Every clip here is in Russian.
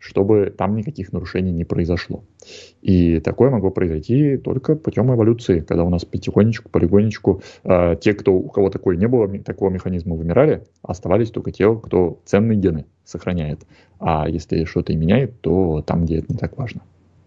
чтобы там никаких нарушений не произошло. И такое могло произойти только путем эволюции, когда у нас потихонечку, полигонечку те, у кого не было такого механизма, вымирали, оставались только те, кто ценные гены сохраняет. А если что-то и меняет, то там, где это не так важно.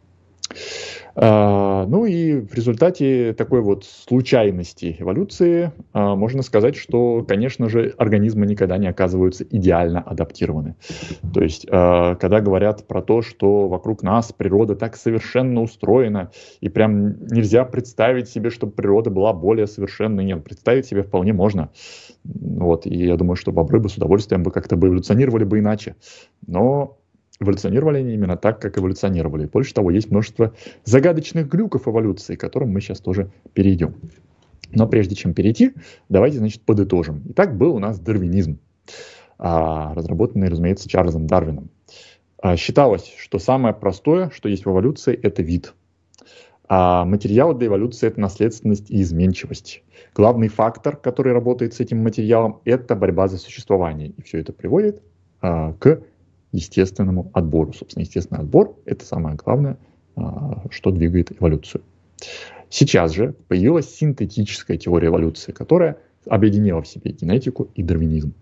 Ну и в результате такой вот случайности эволюции можно сказать, что, конечно же, организмы никогда не оказываются идеально адаптированы. То есть, когда говорят про то, что вокруг нас природа так совершенно устроена, и прям нельзя представить себе, чтобы природа была более совершенной. Нет, представить себе вполне можно. Вот, и я думаю, что бобры бы с удовольствием бы как-то эволюционировали бы иначе. Но эволюционировали они именно так, как эволюционировали. Больше того, есть множество загадочных глюков эволюции, к которым мы сейчас тоже перейдем. Но прежде чем перейти, давайте, значит, подытожим. Итак, был у нас дарвинизм, разработанный, разумеется, Чарльзом Дарвином. Считалось, что самое простое, что есть в эволюции, это вид. А материал для эволюции – это наследственность и изменчивость. Главный фактор, который работает с этим материалом, это борьба за существование. И все это приводит к естественному отбору. Собственно, естественный отбор – это самое главное, что двигает эволюцию. Сейчас же появилась синтетическая теория эволюции, которая объединила в себе генетику и дарвинизм.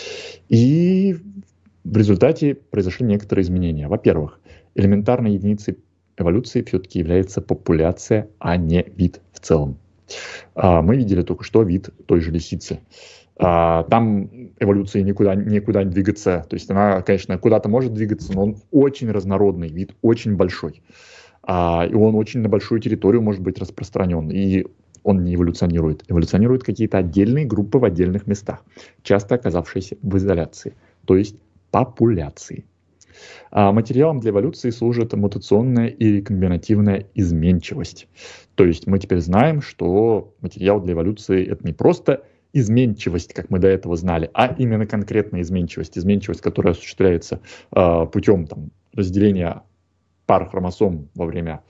И в результате произошли некоторые изменения. Во-первых, элементарной единицей эволюции все-таки является популяция, а не вид в целом. Мы видели только что вид той же лисицы. Там эволюции некуда не двигаться. То есть она, конечно, куда-то может двигаться, но он очень разнородный, вид очень большой. И он очень на большую территорию может быть распространен. И он не эволюционирует. Эволюционируют какие-то отдельные группы в отдельных местах, часто оказавшиеся в изоляции, то есть популяции. Материалом для эволюции служит мутационная и рекомбинативная изменчивость. То есть мы теперь знаем, что материал для эволюции — это не просто изменчивость, как мы до этого знали, а именно конкретная изменчивость. Изменчивость, которая осуществляется путем разделения пар хромосом во время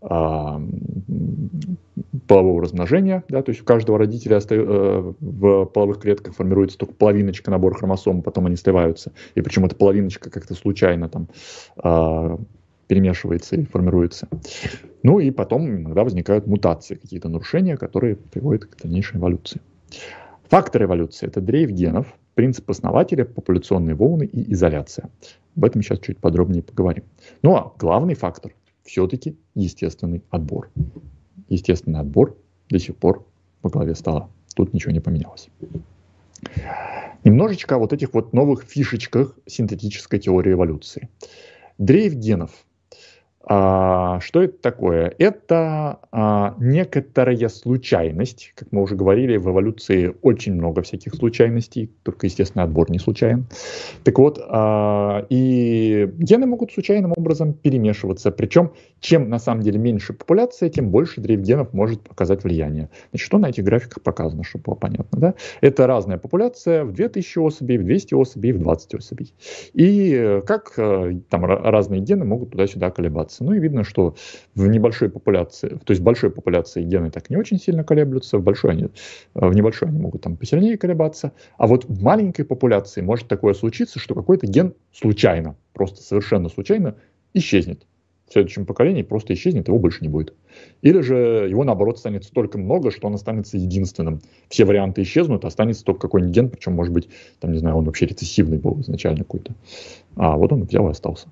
полового размножения. Да, то есть у каждого родителя в половых клетках формируется только половиночка набора хромосом, потом они сливаются. И причем эта половиночка как-то случайно там перемешивается и формируется. Ну и потом иногда возникают мутации, какие-то нарушения, которые приводят к дальнейшей эволюции. Фактор эволюции – это дрейф генов, принцип основателя, популяционные волны и изоляция. Об этом сейчас чуть подробнее поговорим. Ну а главный фактор все-таки естественный отбор. Естественный отбор до сих пор во главе стола. Тут ничего не поменялось. Немножечко о вот этих вот новых фишечках синтетической теории эволюции. Дрейф генов. Что это такое? Это некоторая случайность. Как мы уже говорили, в эволюции очень много всяких случайностей, только, естественно, отбор не случайен. Так вот, и гены могут случайным образом перемешиваться. Причем, чем на самом деле меньше популяция, тем больше дрейф генов может оказать влияние. Значит, что на этих графиках показано, чтобы было понятно? Да? Это разная популяция в 2000 особей, в 200 особей, в 20 особей. И как там разные гены могут туда-сюда колебаться. Ну и видно, что в небольшой популяции, то есть в большой популяции гены так не очень сильно колеблются, в небольшой они могут там посильнее колебаться, а вот в маленькой популяции может такое случиться, что какой-то ген случайно, просто совершенно случайно исчезнет. В следующем поколении просто исчезнет, его больше не будет. Или же его, наоборот, станет столько много, что он останется единственным. Все варианты исчезнут, останется только какой-нибудь ген, причем, может быть, там, не знаю, он вообще рецессивный был изначально какой-то. А вот он взял и остался.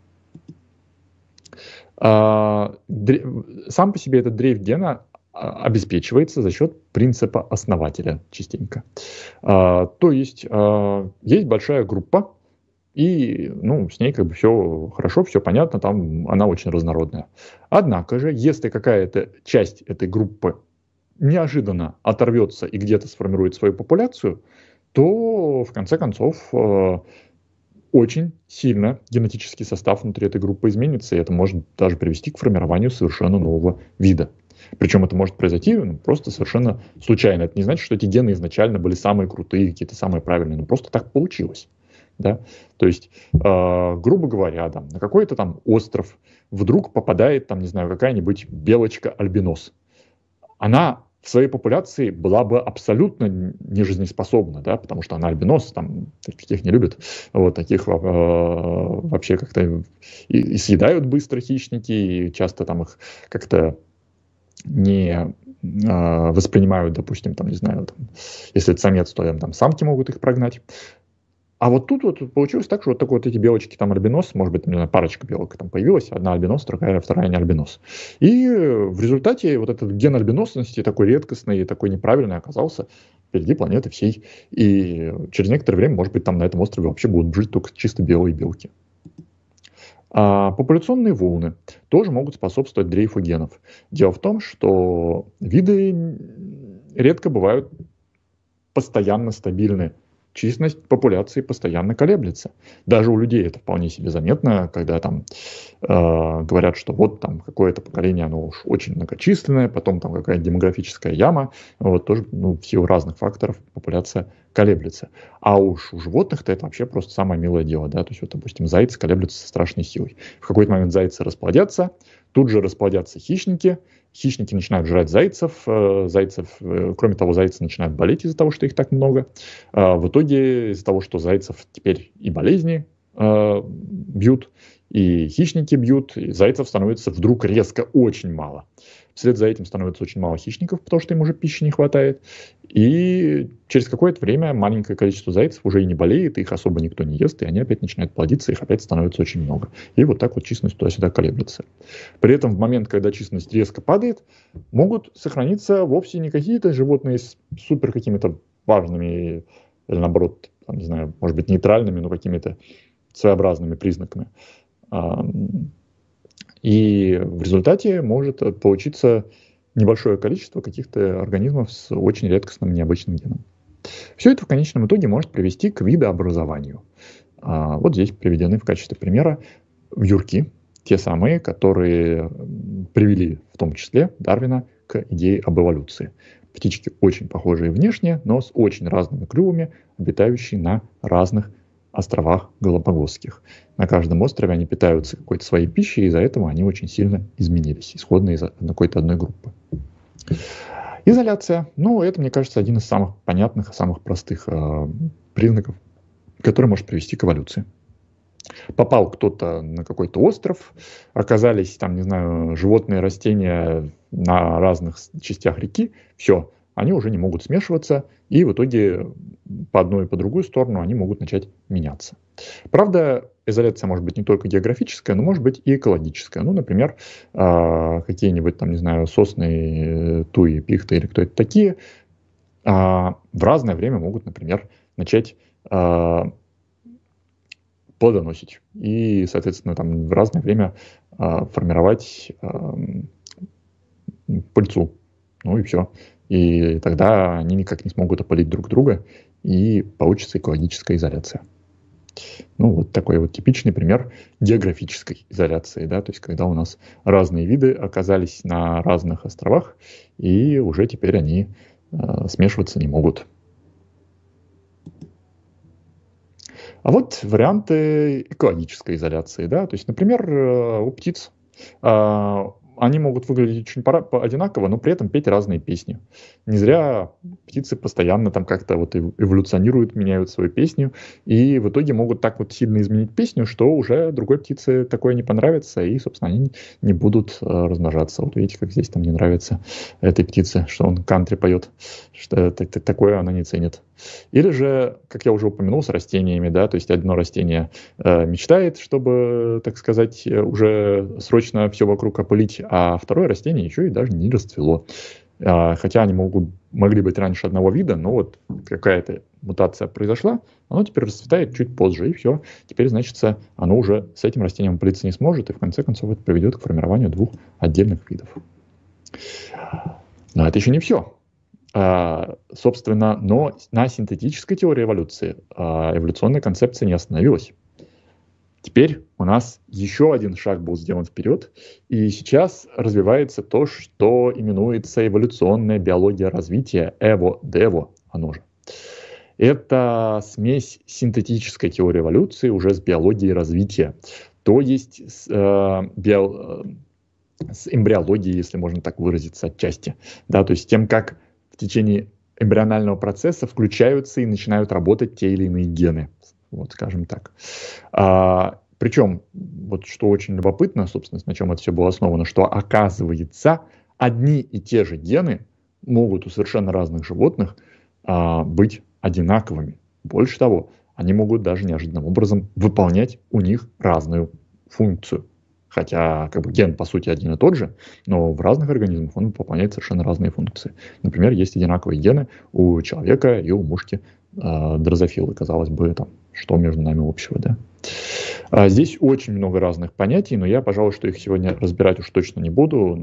Сам по себе этот дрейф гена обеспечивается за счет принципа основателя частенько. То есть есть большая группа, и с ней как бы все хорошо, все понятно, там она очень разнородная. Однако же, если какая-то часть этой группы неожиданно оторвется и где-то сформирует свою популяцию, то в конце концов очень сильно генетический состав внутри этой группы изменится, и это может даже привести к формированию совершенно нового вида. Причем это может произойти просто совершенно случайно. Это не значит, что эти гены изначально были самые крутые, какие-то самые правильные, но просто так получилось. Да? То есть, грубо говоря, на какой-то там остров вдруг попадает, там, не знаю, какая-нибудь белочка-альбинос. Она в своей популяции была бы абсолютно нежизнеспособна, да, потому что она альбинос, там таких не любят, вот таких вообще как-то и съедают быстро хищники, и часто там их как-то не воспринимают, допустим, там, не знаю, там, если это самец, то там самки могут их прогнать. А вот тут вот получилось так, что вот такие вот эти белочки, там альбинос, может быть, там, парочка белок там появилась, одна альбинос, вторая не альбинос. И в результате вот этот ген альбиносности такой редкостный и такой неправильный оказался впереди планеты всей. И через некоторое время, может быть, там на этом острове вообще будут жить только чисто белые белки. А популяционные волны тоже могут способствовать дрейфу генов. Дело в том, что виды редко бывают постоянно стабильны. Численность популяции постоянно колеблется. Даже у людей это вполне себе заметно, когда там говорят, что вот там какое-то поколение, оно уж очень многочисленное, потом там какая-то демографическая яма, вот тоже в силу разных факторов популяция колеблется. А уж у животных-то это вообще просто самое милое дело, да, то есть вот, допустим, зайцы колеблются со страшной силой. В какой-то момент зайцы расплодятся, тут же расплодятся хищники начинают жрать зайцев, кроме того, зайцы начинают болеть из-за того, что их так много. В итоге из-за того, что зайцев теперь и болезни бьют, и хищники бьют, и зайцев становится вдруг резко очень мало. Вслед за этим становится очень мало хищников, потому что им уже пищи не хватает. И через какое-то время маленькое количество зайцев уже и не болеет, их особо никто не ест, и они опять начинают плодиться, их опять становится очень много. И вот так вот численность туда-сюда колеблется. При этом в момент, когда численность резко падает, могут сохраниться вовсе не какие-то животные с супер какими-то важными, или наоборот, там, не знаю, может быть, нейтральными, но какими-то своеобразными признаками. И в результате может получиться небольшое количество каких-то организмов с очень редкостным необычным геном. Все это в конечном итоге может привести к видообразованию. Вот здесь приведены в качестве примера вьюрки, те самые, которые привели в том числе Дарвина к идее об эволюции. Птички очень похожие внешне, но с очень разными клювами, обитающие на разных островах Галапагосских. На каждом острове они питаются какой-то своей пищей, и из-за этого они очень сильно изменились, исходно из какой-то одной группы. Изоляция. Это, мне кажется, один из самых понятных и самых простых признаков, который может привести к эволюции. Попал кто-то на какой-то остров, оказались там, не знаю, животные, растения на разных частях реки, все, они уже не могут смешиваться, и в итоге по одну и по другую сторону они могут начать меняться. Правда, изоляция может быть не только географическая, но может быть и экологическая. Например, какие-нибудь там, не знаю, сосны, туи, пихты или кто это такие, в разное время могут, например, начать плодоносить и, соответственно, там в разное время формировать пыльцу. И все. И тогда они никак не смогут опылить друг друга, и получится экологическая изоляция. Вот такой вот типичный пример географической изоляции, да, то есть когда у нас разные виды оказались на разных островах, и уже теперь они смешиваться не могут. А вот варианты экологической изоляции, да, то есть, например, у птиц они могут выглядеть очень одинаково, но при этом петь разные песни. Не зря птицы постоянно там как-то вот эволюционируют, меняют свою песню, и в итоге могут так вот сильно изменить песню, что уже другой птице такое не понравится, и, собственно, они не будут размножаться. Вот видите, как здесь там не нравится этой птице, что он кантри поет, что такое она не ценит. Или же, как я уже упомянул, с растениями, да, то есть одно растение мечтает, чтобы, так сказать, уже срочно все вокруг опылить, а второе растение еще и даже не расцвело. Хотя они могли быть раньше одного вида, но вот какая-то мутация произошла, оно теперь расцветает чуть позже, и все. Теперь, значит, оно уже с этим растением опылиться не сможет, и в конце концов это приведет к формированию двух отдельных видов. Но это еще не все. Собственно, но на синтетической теории эволюции эволюционная концепция не остановилась. Теперь у нас еще один шаг был сделан вперед, и сейчас развивается то, что именуется эволюционная биология развития, ЭВО-ДЭВО, оно же. Это смесь синтетической теории эволюции уже с биологией развития, то есть с эмбриологией, если можно так выразиться отчасти, да, то есть тем, как в течение эмбрионального процесса включаются и начинают работать те или иные гены. Вот, скажем так. Причем, вот что очень любопытно, собственно, на чем это все было основано, что оказывается, одни и те же гены могут у совершенно разных животных быть одинаковыми. Больше того, они могут даже неожиданным образом выполнять у них разную функцию. Хотя ген по сути один и тот же, но в разных организмах он выполняет совершенно разные функции. Например, есть одинаковые гены у человека и у мушки дрозофилы. Казалось бы, что между нами общего, да? Здесь очень много разных понятий, но я, пожалуй, что их сегодня разбирать уж точно не буду.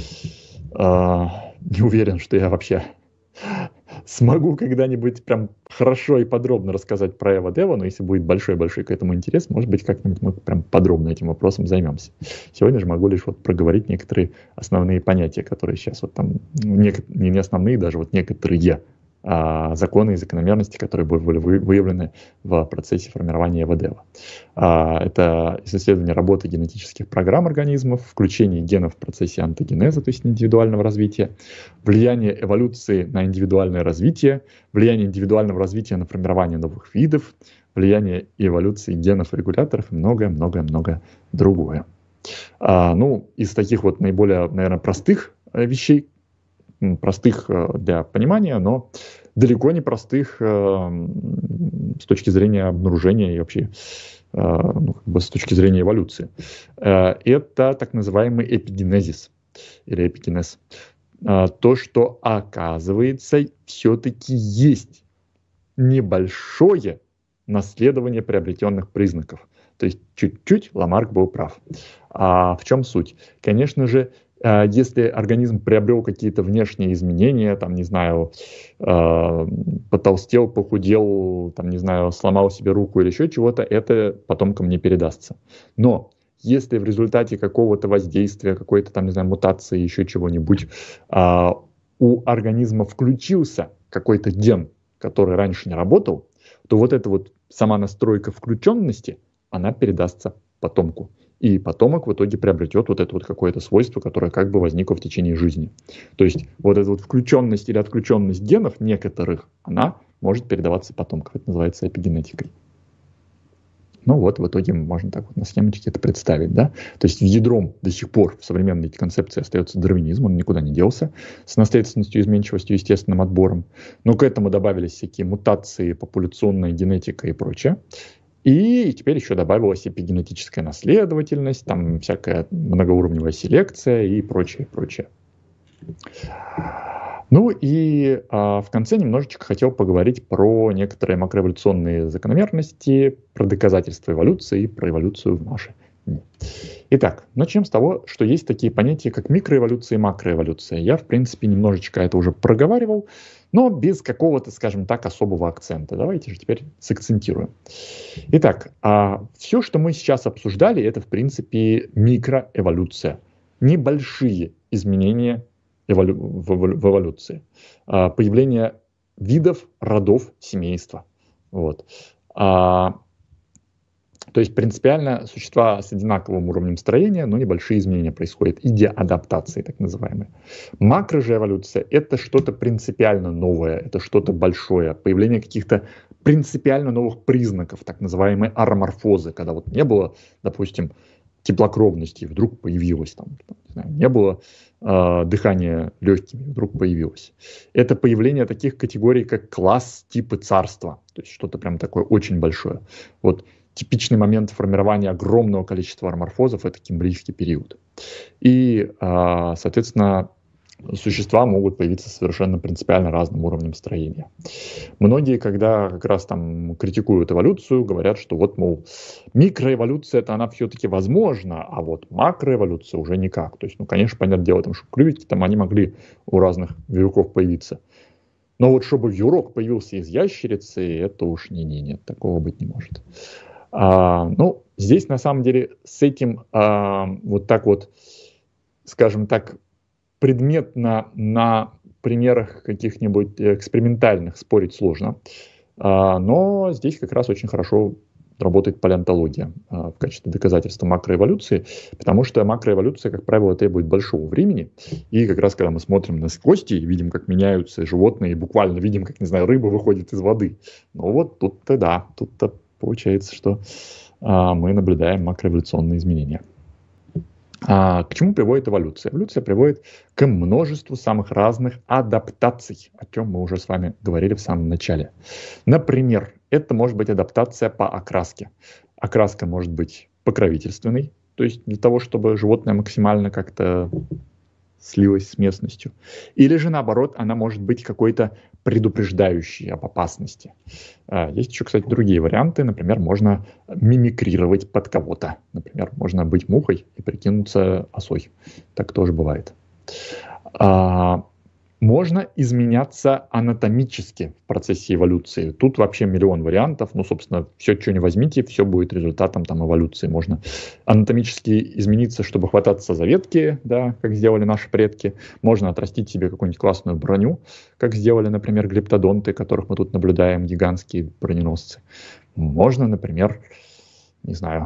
Не уверен, что я вообще смогу когда-нибудь прям хорошо и подробно рассказать про Эва-Дева, но если будет большой-большой к этому интерес, может быть, как-нибудь мы прям подробно этим вопросом займемся. Сегодня же могу лишь проговорить некоторые основные понятия, которые сейчас не основные, даже некоторые законы и закономерности, которые были выявлены в процессе формирования Эва-Дева. Это исследование работы генетических программ организмов, включение генов в процессе антогенеза, то есть индивидуального развития, влияние эволюции на индивидуальное развитие, влияние индивидуального развития на формирование новых видов, влияние эволюции генов и регуляторов и многое-многое-многое другое. Из таких наиболее, наверное, простых вещей, простых для понимания, но далеко не простых с точки зрения обнаружения и вообще с точки зрения эволюции. Это так называемый эпигенезис или эпигенез. То, что оказывается все-таки есть небольшое наследование приобретенных признаков. То есть чуть-чуть Ламарк был прав. В чем суть? Конечно же, если организм приобрел какие-то внешние изменения, потолстел, похудел, сломал себе руку или еще чего-то, это потомкам не передастся. Но если в результате какого-то воздействия, какой-то мутации, еще чего-нибудь, у организма включился какой-то ген, который раньше не работал, то эта сама настройка включенности, она передастся потомку. И потомок в итоге приобретет это какое-то свойство, которое возникло в течение жизни. То есть эта включенность или отключенность генов некоторых, она может передаваться потомкам. Это называется эпигенетикой. В итоге можно так на схемочке это представить, да? То есть ядром до сих пор в современной концепции остается дарвинизм, он никуда не делся, с наследственностью, изменчивостью, естественным отбором. Но к этому добавились всякие мутации, популяционная генетика и прочее. И теперь еще добавилась эпигенетическая наследовательность, всякая многоуровневая селекция и прочее. В конце немножечко хотел поговорить про некоторые макроэволюционные закономерности, про доказательства эволюции и про эволюцию в наши дни. Итак, начнем с того, что есть такие понятия, как микроэволюция и макроэволюция. Я, в принципе, немножечко это уже проговаривал, но без какого-то, скажем так, особого акцента. Давайте же теперь сакцентируем. Итак, все, что мы сейчас обсуждали, это, в принципе, микроэволюция. Небольшие изменения в эволюции. Появление видов, родов, семейства. То есть принципиально существа с одинаковым уровнем строения, но небольшие изменения происходят. Адаптации, так называемые. Макро же эволюция — это что-то принципиально новое, это что-то большое. Появление каких-то принципиально новых признаков, так называемые ароморфозы, когда не было, допустим, теплокровности, вдруг появилось, не было дыхания легкими, вдруг появилось. Это появление таких категорий, как класс, типы, царства. То есть что-то прям такое очень большое. Типичный момент формирования огромного количества ароморфозов — это кембрийский период. И, соответственно, существа могут появиться совершенно принципиально разным уровнем строения. Многие, когда как раз критикуют эволюцию, говорят, что мол, микроэволюция-то она все-таки возможна, а макроэволюция уже никак. То есть, конечно, понятное дело, что клювики они могли у разных вьюрков появиться. Но чтобы вьюрок появился из ящерицы, это уж нет, такого быть не может. Здесь на самом деле с этим скажем так, предметно на примерах каких-нибудь экспериментальных спорить сложно. Но здесь как раз очень хорошо работает палеонтология в качестве доказательства макроэволюции, потому что макроэволюция, как правило, требует большого времени. И как раз когда мы смотрим на кости и видим, как меняются животные, буквально видим, как, не знаю, рыба выходит из воды. Ну вот тут-то да, тут-то получается, что мы наблюдаем макроэволюционные изменения. К чему приводит эволюция? Эволюция приводит к множеству самых разных адаптаций, о чем мы уже с вами говорили в самом начале. Например, это может быть адаптация по окраске. Окраска может быть покровительственной, то есть для того, чтобы животное максимально как-то слилась с местностью. Или же, наоборот, она может быть какой-то предупреждающей об опасности. Есть еще, кстати, другие варианты. Например, можно мимикрировать под кого-то. Например, можно быть мухой и прикинуться осой. Так тоже бывает. Можно изменяться анатомически в процессе эволюции. Тут вообще миллион вариантов. Ну, собственно, все, что не возьмите, все будет результатом там эволюции. Можно анатомически измениться, чтобы хвататься за ветки, да, как сделали наши предки. Можно отрастить себе какую-нибудь классную броню, как сделали, например, глиптодонты, которых мы тут наблюдаем, гигантские броненосцы. Можно, например, не знаю,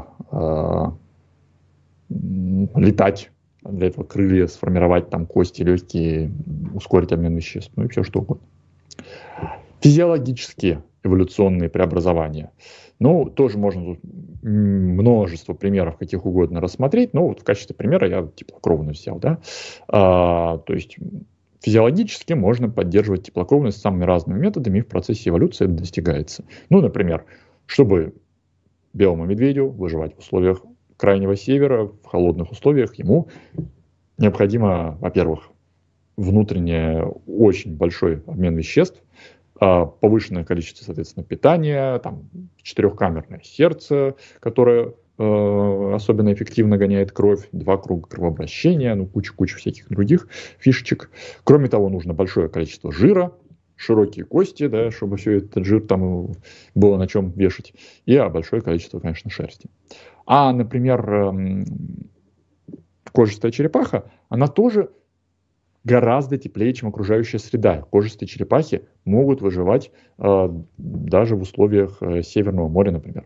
летать. Для этого крылья, сформировать там кости, легкие, ускорить обмен веществ, ну и все что угодно. Физиологические эволюционные преобразования. Ну, тоже можно тут множество примеров каких угодно рассмотреть, но вот в качестве примера я теплокровность взял, да. То есть физиологически можно поддерживать теплокровность самыми разными методами, и в процессе эволюции это достигается. Ну, например, чтобы белому медведю выживать в условиях крайнего севера, в холодных условиях, ему необходимо, во-первых, внутренне очень большой обмен веществ, повышенное количество, соответственно, питания, там, четырехкамерное сердце, которое особенно эффективно гоняет кровь, 2 круга кровообращения, ну, куча всяких других фишечек. Кроме того, нужно большое количество жира, широкие кости, да, чтобы все этот жир там было на чем вешать, и большое количество, конечно, шерсти. Например, кожистая черепаха, она тоже гораздо теплее, чем окружающая среда. Кожистые черепахи могут выживать даже в условиях Северного моря, например.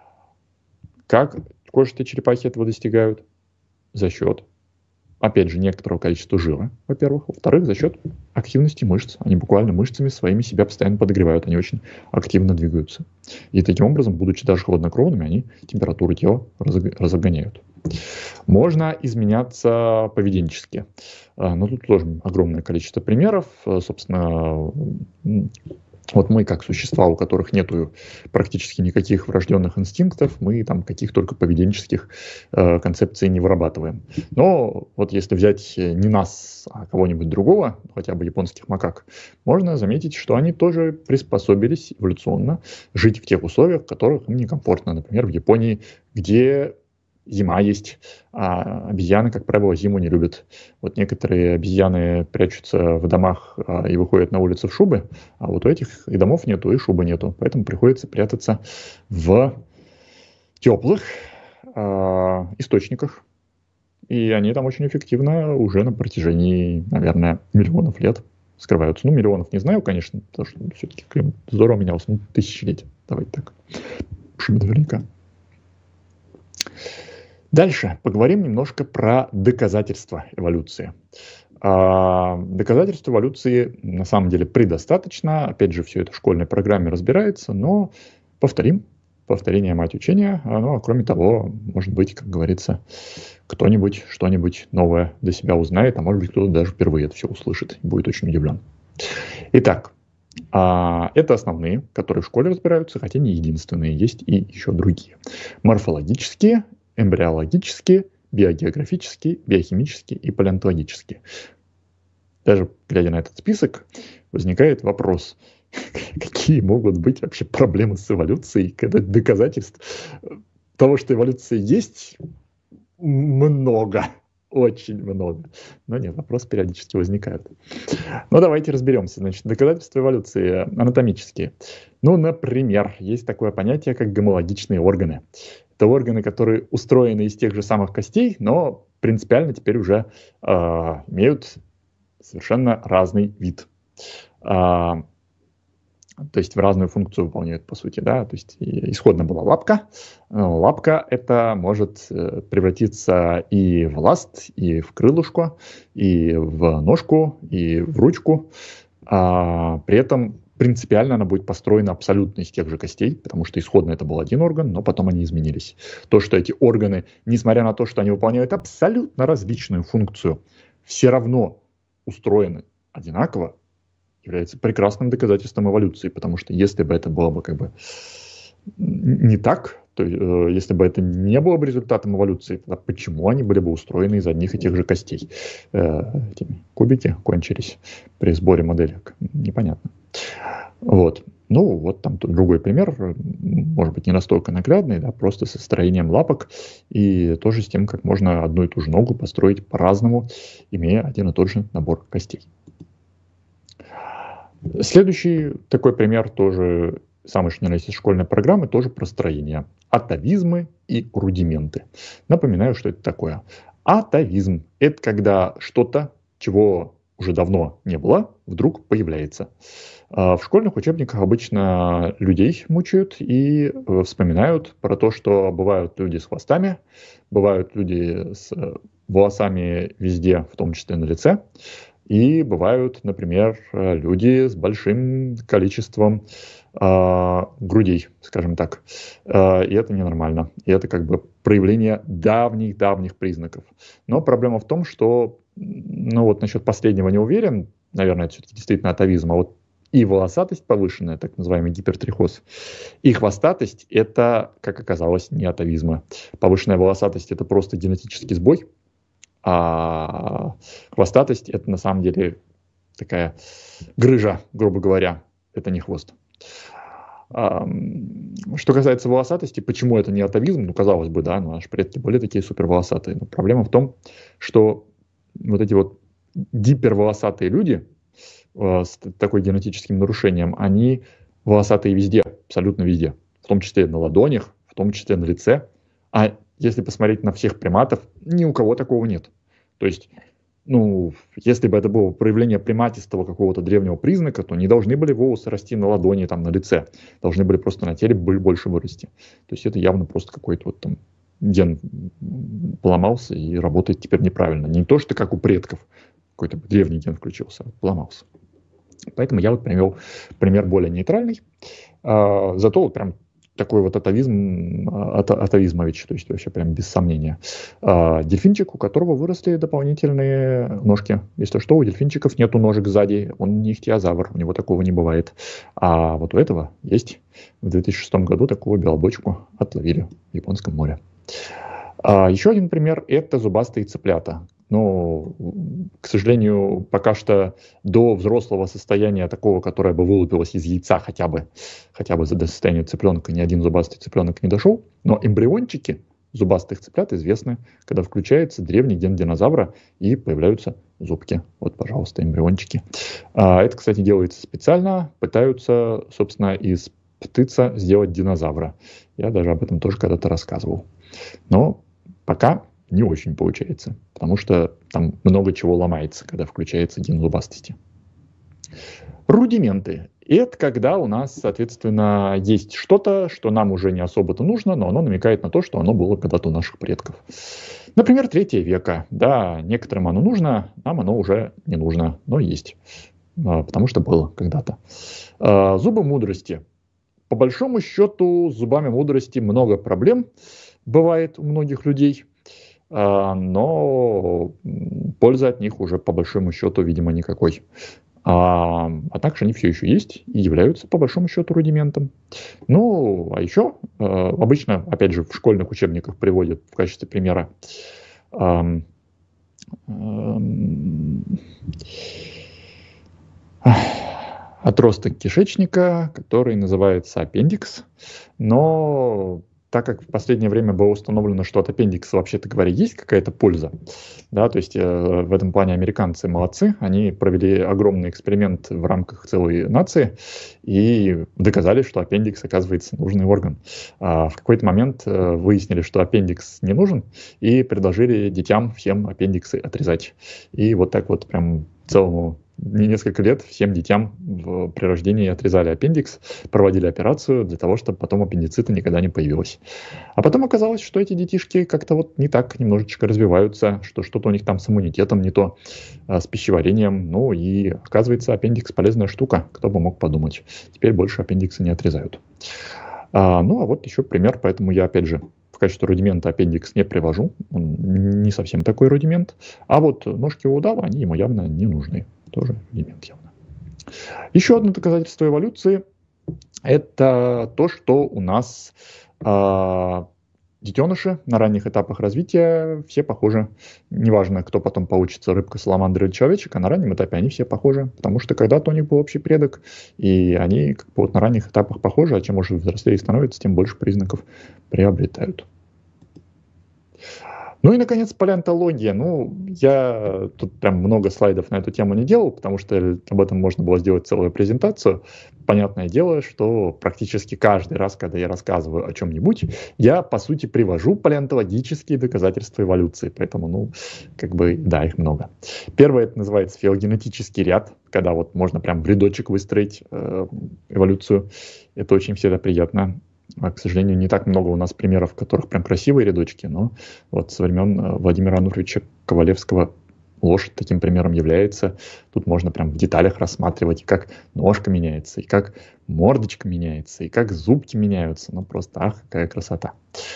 Как кожистые черепахи этого достигают? За счет, опять же, некоторого количества жира, во-первых. Во-вторых, за счет активности мышц. Они буквально мышцами своими себя постоянно подогревают. Они очень активно двигаются. И таким образом, будучи даже хладнокровными, они температуру тела разгоняют. Можно изменяться поведенчески. Но тут тоже огромное количество примеров. Собственно, вот мы, как существа, у которых нету практически никаких врожденных инстинктов, мы там каких только поведенческих концепций не вырабатываем. Но вот если взять не нас, а кого-нибудь другого, хотя бы японских макак, можно заметить, что они тоже приспособились эволюционно жить в тех условиях, в которых им некомфортно. Например, в Японии, где зима есть, а обезьяны, как правило, зиму не любят. Вот некоторые обезьяны прячутся в домах и выходят на улицу в шубы, а вот у этих и домов нету, и шубы нету. Поэтому приходится прятаться в теплых источниках. И они там очень эффективно уже на протяжении, наверное, миллионов лет скрываются. Ну, миллионов не знаю, конечно, потому что все-таки климат здорово менялся. Ну, тысячелетия. Давайте так. Чтобы наверняка. Дальше поговорим немножко про доказательства эволюции. Доказательств эволюции на самом деле предостаточно. Опять же, все это в школьной программе разбирается, но повторим. Повторение мать учения. Ну, а кроме того, может быть, как говорится, кто-нибудь что-нибудь новое для себя узнает, а может быть, кто-то даже впервые это все услышит и будет очень удивлен. Итак, это основные, которые в школе разбираются, хотя не единственные, есть и еще другие. Морфологические, эмбриологические, биогеографические, биохимические и палеонтологические. Даже глядя на этот список, возникает вопрос, какие могут быть вообще проблемы с эволюцией, когда доказательств того, что эволюция есть, много, очень много. Но нет, вопросы периодически возникают. Ну, давайте разберемся. Значит, доказательства эволюции анатомические. Ну, например, есть такое понятие, как гомологичные органы. Это органы, которые устроены из тех же самых костей, но принципиально теперь уже имеют совершенно разный вид. То есть в разную функцию выполняют, по сути, да. То есть исходно была лапка. Лапка это может превратиться и в ласт, и в крылышко, и в ножку, и в ручку. При этом принципиально она будет построена абсолютно из тех же костей, потому что исходно это был один орган, но потом они изменились. То, что эти органы, несмотря на то, что они выполняют абсолютно различную функцию, все равно устроены одинаково, является прекрасным доказательством эволюции, потому что если бы это было бы как бы не так, то если бы это не было бы результатом эволюции, тогда почему они были бы устроены из одних и тех же костей? Кубики кончились при сборе моделек. Непонятно. Вот. Ну, вот там другой пример, может быть, не настолько наглядный, да, просто со строением лапок и тоже с тем, как можно одну и ту же ногу построить по-разному, имея один и тот же набор костей. Следующий такой пример тоже самый что ни на есть из школьной программы, тоже про строение. Атовизмы и рудименты. Напоминаю, что это такое. Атовизм – это когда что-то, чего уже давно не было, вдруг появляется. В школьных учебниках обычно людей мучают и вспоминают про то, что бывают люди с хвостами, бывают люди с волосами везде, в том числе на лице. И бывают, например, люди с большим количеством грудей, скажем так. И это ненормально. И это как бы проявление давних признаков. Но проблема в том, что, ну вот насчет последнего не уверен, наверное, это все-таки действительно атовизм, а вот и волосатость повышенная, так называемый гипертрихоз, и хвостатость – это, как оказалось, не атовизмы. Повышенная волосатость – это просто генетический сбой, а хвостатость – это на самом деле такая грыжа, грубо говоря, это не хвост. Что касается волосатости, почему это не атовизм? Ну, казалось бы, да, наши предки были такие суперволосатые. Но проблема в том, что вот эти вот гиперволосатые люди с такой генетическим нарушением, они волосатые везде, абсолютно везде. В том числе на ладонях, в том числе на лице. А если посмотреть на всех приматов, ни у кого такого нет. То есть, ну, если бы это было проявление приматистого какого-то древнего признака, то не должны были волосы расти на ладони, там, на лице. Должны были просто на теле больше вырасти. То есть это явно просто какой-то вот там ген поломался и работает теперь неправильно. Не то, что как у предков какой-то древний ген включился, а поломался. Поэтому я вот привел пример более нейтральный. Зато вот прям такой вот атовизмович, то есть вообще прям без сомнения. Дельфинчик, у которого выросли дополнительные ножки. Если что, у дельфинчиков нету ножек сзади, он не ихтиозавр, у него такого не бывает. А вот у этого есть. В 2006 году такую белобочку отловили в Японском море. Еще один пример – это зубастые цыплята. Но, к сожалению, пока что до взрослого состояния такого, которое бы вылупилось из яйца хотя бы до состояния цыпленка, ни один зубастый цыпленок не дошел. Но эмбриончики зубастых цыплят известны, когда включается древний ген динозавра и появляются зубки. Вот, пожалуйста, эмбриончики. Это, кстати, делается специально. Пытаются, собственно, из птица сделать динозавра. Я даже об этом тоже когда-то рассказывал. Но пока не очень получается, потому что там много чего ломается, когда включается ген зубастости. Рудименты. Это когда у нас, соответственно, есть что-то, что нам уже не особо-то нужно, но оно намекает на то, что оно было когда-то у наших предков. Например, 3 века. Да, некоторым оно нужно, нам оно уже не нужно, но есть, потому что было когда-то. Зубы мудрости. По большому счету, с зубами мудрости много проблем бывает у многих людей. Но пользы от них уже по большому счету, видимо, никакой. Однако же они все еще есть и являются по большому счету рудиментом. Ну, а еще обычно, опять же, в школьных учебниках приводят в качестве примера отросток кишечника, который называется аппендикс, но так как в последнее время было установлено, что от аппендикса, вообще-то говоря, есть какая-то польза, да, то есть в этом плане американцы молодцы, они провели огромный эксперимент в рамках целой нации и доказали, что аппендикс, оказывается, нужный орган. В какой-то момент выяснили, что аппендикс не нужен, и предложили детям всем аппендиксы отрезать. И вот так вот прям целому несколько лет всем детям при рождении отрезали аппендикс, проводили операцию для того, чтобы потом аппендицита никогда не появилось. А потом оказалось, что эти детишки как-то вот не так немножечко развиваются, что что-то у них там с иммунитетом не то, с пищеварением. Ну и оказывается, аппендикс полезная штука, кто бы мог подумать. Теперь больше аппендикса не отрезают. Ну а вот еще пример, поэтому я опять же в качестве рудимента аппендикс не привожу, он не совсем такой рудимент, а вот ножки у удава, они ему явно не нужны, тоже рудимент явно. Еще одно доказательство эволюции – это то, что у нас детеныши на ранних этапах развития все похожи. Неважно, кто потом получится, рыбка, саламандра или человечек, а на раннем этапе они все похожи, потому что когда-то у них был общий предок, и они как бы вот на ранних этапах похожи, а чем уже взрослее становятся, тем больше признаков приобретают. Ну и, наконец, палеонтология. Ну, я тут прям много слайдов на эту тему не делал, потому что об этом можно было сделать целую презентацию. Понятное дело, что практически каждый раз, когда я рассказываю о чем-нибудь, я, по сути, привожу палеонтологические доказательства эволюции. Поэтому, ну, как бы, да, их много. Первое, это называется филогенетический ряд, когда вот можно прям в рядочек выстроить эволюцию. Это очень всегда приятно. К сожалению, не так много у нас примеров, в которых прям красивые рядочки, но вот со времен Владимира Ануфриевича Ковалевского лошадь таким примером является. Тут можно прям в деталях рассматривать, и как ножка меняется, и как мордочка меняется, и как зубки меняются. Ну просто, ах, какая красота.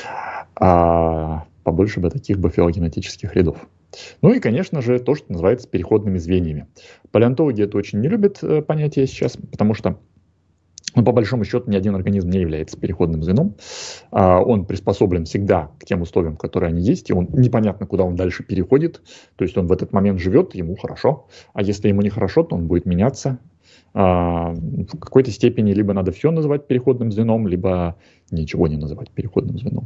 Побольше бы таких бы филогенетических рядов. Ну и, конечно же, то, что называется переходными звеньями. Палеонтологи это очень не любят понятие сейчас, потому что по большому счету ни один организм не является переходным звеном. Он приспособлен всегда к тем условиям, которые они есть, и он непонятно, куда он дальше переходит. То есть он в этот момент живет, ему хорошо, а если ему нехорошо, то он будет меняться. В какой-то степени либо надо все называть переходным звеном, либо ничего не называть переходным звеном.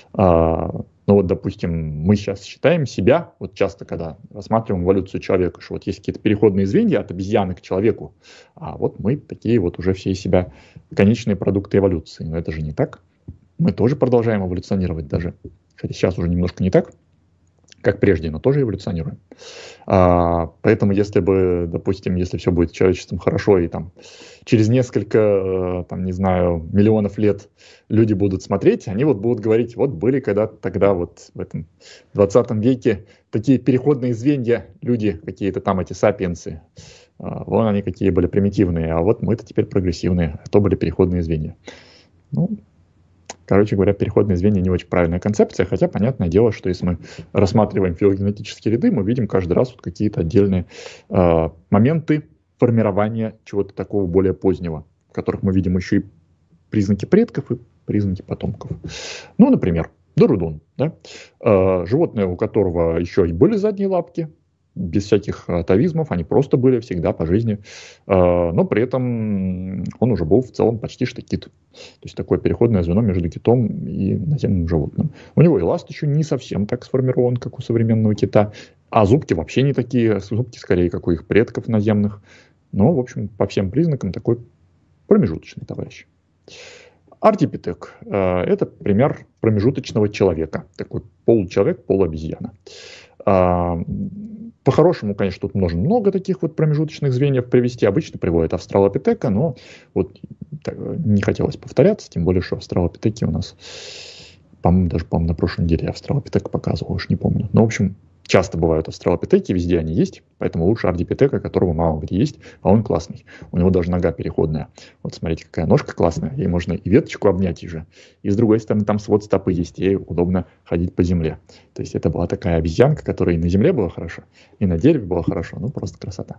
Ну вот, допустим, мы сейчас считаем себя, вот часто, когда рассматриваем эволюцию человека, что вот есть какие-то переходные звенья от обезьяны к человеку, а вот мы такие вот уже все из себя конечные продукты эволюции. Но это же не так. Мы тоже продолжаем эволюционировать даже, хотя сейчас уже немножко не так, как прежде, но тоже эволюционируем. Поэтому если бы, допустим, если все будет с человечеством хорошо, и там через несколько, там, не знаю, миллионов лет люди будут смотреть, они вот будут говорить, вот были когда-то тогда вот в этом 20 веке такие переходные звенья, люди какие-то там, эти сапиенсы, вон они какие были примитивные, а вот мы-то теперь прогрессивные, а то были переходные звенья. Ну, короче говоря, переходные звенья не очень правильная концепция, хотя понятное дело, что если мы рассматриваем филогенетические ряды, мы видим каждый раз вот какие-то отдельные моменты формирования чего-то такого более позднего, в которых мы видим еще и признаки предков и признаки потомков. Ну, например, Дорудон, да? Животное, у которого еще и были задние лапки, без всяких атовизмов, они просто были всегда по жизни, но при этом он уже был в целом почти что кит. То есть такое переходное звено между китом и наземным животным. У него и ласт еще не совсем так сформирован, как у современного кита, а зубки вообще не такие, зубки скорее, как у их предков наземных. Но, в общем, по всем признакам такой промежуточный товарищ. Артипитек – это пример промежуточного человека, такой получеловек, полуобезьяна. По-хорошему, конечно, тут можно много таких вот промежуточных звеньев привести. Обычно приводят австралопитека, но вот не хотелось повторяться, тем более, что австралопитеки у нас, по-моему, даже, на прошлой неделе я австралопитека показывал, уж не помню. Но, в общем, часто бывают австралопитеки, везде они есть, поэтому лучше ардипитека, которого мало где есть, а он классный. У него даже нога переходная. Вот смотрите, какая ножка классная, ей можно и веточку обнять уже. И с другой стороны, там свод стопы есть, ей удобно ходить по земле. То есть это была такая обезьянка, которая и на земле была хорошо, и на дереве была хорошо, ну просто красота.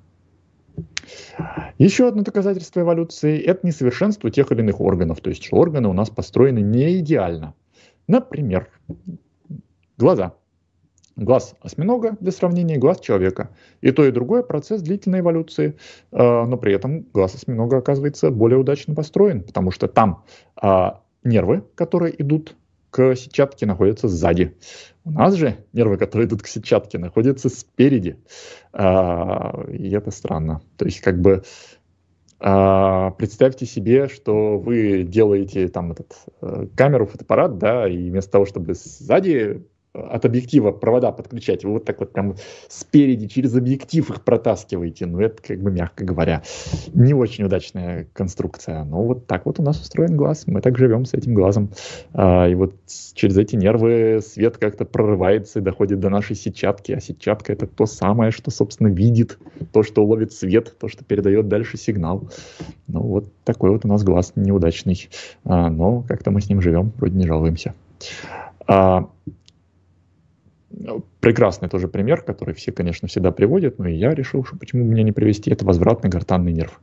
Еще одно доказательство эволюции – это несовершенство тех или иных органов. То есть что органы у нас построены не идеально. Например, глаза. Глаз осьминога для сравнения, глаз человека. И то, и другое процесс длительной эволюции, но при этом глаз осьминога оказывается более удачно построен, потому что там нервы, которые идут к сетчатке, находятся сзади. У нас же нервы, которые идут к сетчатке, находятся спереди. И это странно. То есть как бы представьте себе, что вы делаете там камеру, фотоаппарат, да, и вместо того, чтобы сзади от объектива провода подключать, вы вот так вот прям спереди через объектив их протаскиваете. Ну, это, как бы, мягко говоря, не очень удачная конструкция. Но вот так вот у нас устроен глаз. Мы так живем с этим глазом. И вот через эти нервы свет как-то прорывается и доходит до нашей сетчатки. А сетчатка — это то самое, что, собственно, видит, то, что ловит свет, то, что передает дальше сигнал. Ну, вот такой вот у нас глаз неудачный. Но как-то мы с ним живем, вроде не жалуемся. Прекрасный тоже пример, который все, конечно, всегда приводят, но и я решил, что почему бы мне не привести, это возвратный гортанный нерв.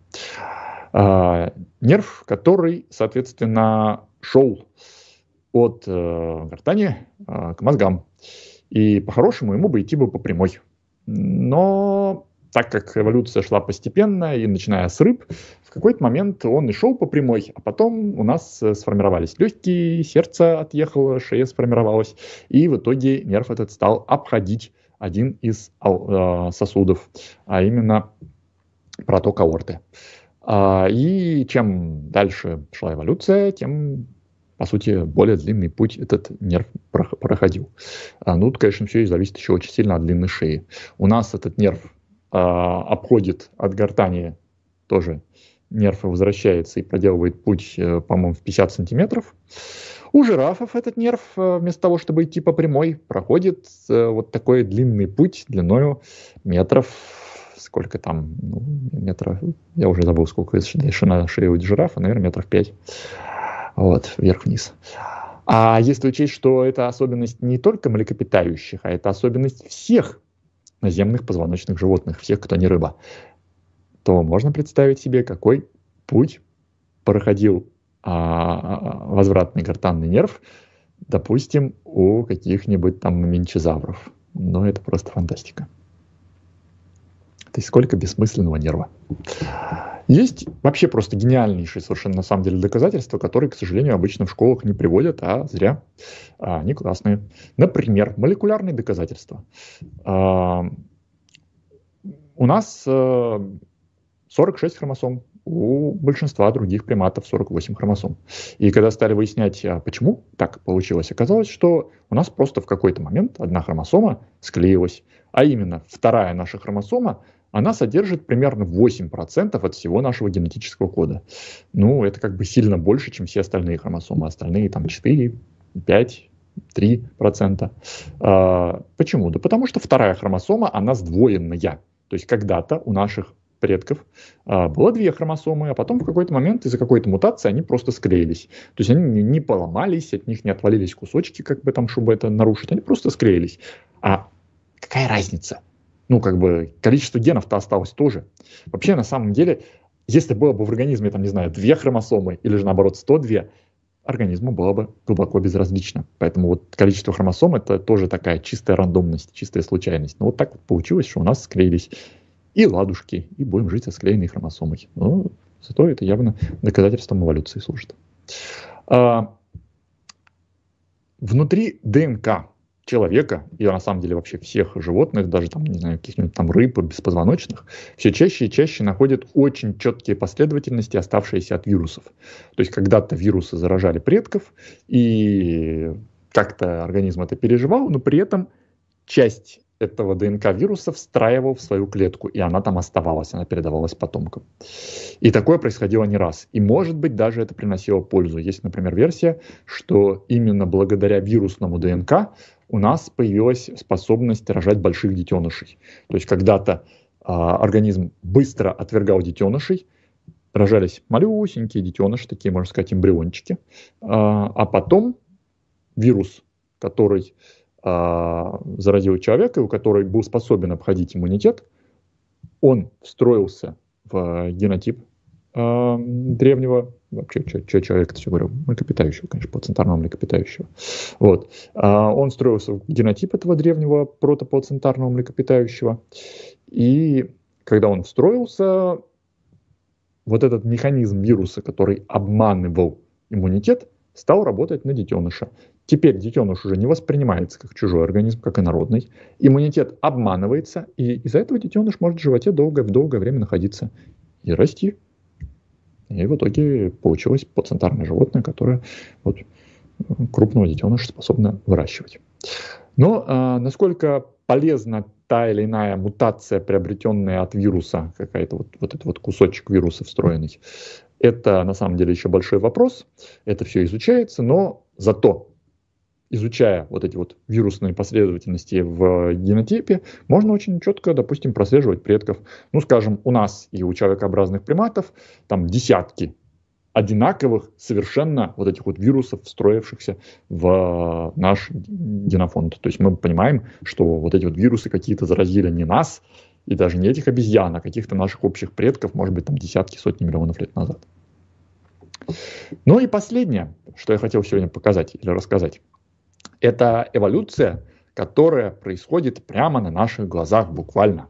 Нерв, который, соответственно, шел от гортани к мозгам. И по-хорошему ему бы идти по прямой. Но так как эволюция шла постепенно, и начиная с рыб, в какой-то момент он и шел по прямой, а потом у нас сформировались легкие, сердце отъехало, шея сформировалась, и в итоге нерв этот стал обходить один из сосудов, а именно проток аорты. И чем дальше шла эволюция, тем, по сути, более длинный путь этот нерв проходил. Ну, тут, конечно, все и зависит еще очень сильно от длины шеи. У нас этот нерв обходит от гортани тоже, нерв возвращается и проделывает путь, по-моему, в 50 сантиметров. У жирафов этот нерв, вместо того, чтобы идти по прямой, проходит вот такой длинный путь длиною метров, сколько там, ну, метров, я уже забыл, сколько ширина шеи у жирафа, наверное, метров 5. Вот, вверх-вниз. А если учесть, что это особенность не только млекопитающих, а это особенность всех наземных позвоночных животных, всех, кто не рыба, то можно представить себе, какой путь проходил возвратный гортанный нерв, допустим, у каких-нибудь там менчезавров. Но это просто фантастика. То есть сколько бессмысленного нерва. Есть вообще просто гениальнейшие совершенно на самом деле доказательства, которые, к сожалению, обычно в школах не приводят, а зря. Они классные. Например, молекулярные доказательства. У нас 46 хромосом, у большинства других приматов 48 хромосом. И когда стали выяснять, почему так получилось, оказалось, что у нас просто в какой-то момент одна хромосома склеилась, а именно вторая наша хромосома, она содержит примерно 8% от всего нашего генетического кода. Ну, это как бы сильно больше, чем все остальные хромосомы. Остальные там 4, 5, 3%. Почему? Да потому что вторая хромосома, она сдвоенная. То есть когда-то у наших предков было 2 хромосомы, а потом в какой-то момент из-за какой-то мутации они просто склеились. То есть они не поломались, от них не отвалились кусочки, как бы там, чтобы это нарушить, они просто склеились. А какая разница? Ну, как бы количество генов-то осталось тоже. Вообще, на самом деле, если было бы в организме, там, не знаю, 2 хромосомы или же наоборот 102, организму было бы глубоко безразлично. Поэтому вот количество хромосом — это тоже такая чистая рандомность, чистая случайность. Но вот так вот получилось, что у нас склеились и ладушки, и будем жить со склеенной хромосомой. Но зато это явно доказательством эволюции служит. Внутри ДНК человека, и на самом деле вообще всех животных, даже там, не знаю, каких-нибудь там рыб, беспозвоночных, все чаще и чаще находят очень четкие последовательности, оставшиеся от вирусов. То есть когда-то вирусы заражали предков, и как-то организм это переживал, но при этом часть этого ДНК вируса встраивал в свою клетку, и она там оставалась, она передавалась потомкам. И такое происходило не раз. И, может быть, даже это приносило пользу. Есть, например, версия, что именно благодаря вирусному ДНК у нас появилась способность рожать больших детенышей. То есть когда-то организм быстро отвергал детенышей, рожались малюсенькие детеныши, такие, можно сказать, эмбриончики, а потом вирус, который заразил человека, у которого был способен обходить иммунитет, он встроился в генотип древнего, вообще, что человек-то все говорил, млекопитающего, конечно, плацентарного млекопитающего. Вот. Он встроился в генотип этого древнего протоплацентарного млекопитающего, и когда он встроился, вот этот механизм вируса, который обманывал иммунитет, стал работать на детеныша. Теперь детеныш уже не воспринимается как чужой организм, как инородный. Иммунитет обманывается, и из-за этого детеныш может в животе в долгое время находиться и расти. И в итоге получилось плацентарное животное, которое вот крупного детеныша способно выращивать. Но насколько полезна та или иная мутация, приобретенная от вируса, какая-то вот этот вот кусочек вируса встроенный, это на самом деле еще большой вопрос. Это все изучается, но зато, изучая вот эти вот вирусные последовательности в генотипе, можно очень четко, допустим, прослеживать предков. Ну, скажем, у нас и у человекообразных приматов там десятки одинаковых совершенно вот этих вот вирусов, встроившихся в наш генофонд. То есть мы понимаем, что вот эти вот вирусы какие-то заразили не нас, и даже не этих обезьян, а каких-то наших общих предков, может быть, там десятки, сотни миллионов лет назад. Ну и последнее, что я хотел сегодня показать или рассказать, это эволюция, которая происходит прямо на наших глазах буквально.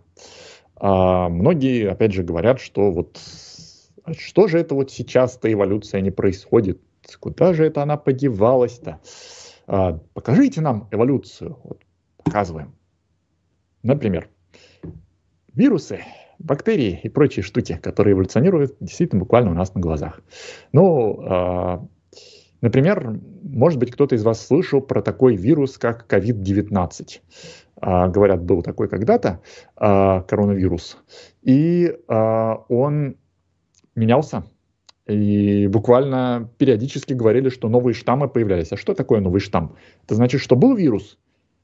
Многие, опять же, говорят, что вот что же это вот сейчас-то эволюция не происходит? Куда же это она подевалась-то? Покажите нам эволюцию. Вот, показываем. Например, вирусы, бактерии и прочие штуки, которые эволюционируют действительно буквально у нас на глазах. Ну, например, может быть, кто-то из вас слышал про такой вирус, как COVID-19. Говорят, был такой когда-то коронавирус. И он менялся. И буквально периодически говорили, что новые штаммы появлялись. А что такое новый штамм? Это значит, что был вирус,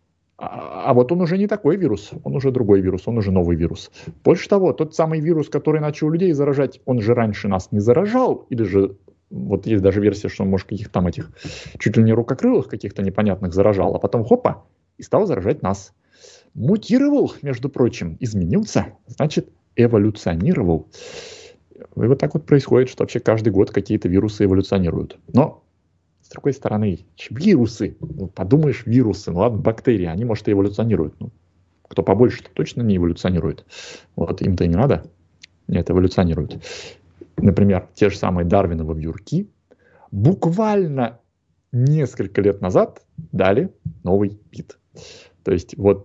а вот он уже не такой вирус, он уже другой вирус, он уже новый вирус. Больше того, тот самый вирус, который начал людей заражать, он же раньше нас не заражал, или же вот есть даже версия, что он, может, каких-то там этих чуть ли не рукокрылых каких-то непонятных заражал, а потом хопа, и стал заражать нас. Мутировал, между прочим, изменился, значит, эволюционировал. И вот так вот происходит, что вообще каждый год какие-то вирусы эволюционируют. Но, с другой стороны, вирусы, ну, подумаешь, вирусы, ну ладно, бактерии, они, может, и эволюционируют. Ну, кто побольше, то точно не эволюционирует. Вот им-то и не надо. Нет, эволюционируют. Например, те же самые Дарвиновы вьюрки буквально несколько лет назад дали новый вид. То есть вот